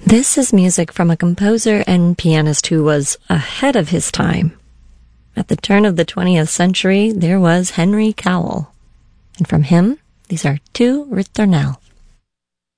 This is music from a composer and pianist who was ahead of his time. At the turn of the 20th century, there was Henry Cowell. And from him, these are two ritornelle.